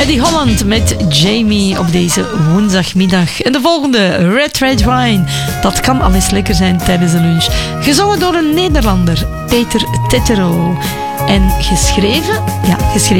Eddie Holland met Jamie op deze woensdagmiddag. En de volgende, Red Wine. Dat kan al eens lekker zijn tijdens de lunch. Gezongen door een Nederlander, Peter Tettero. En geschreven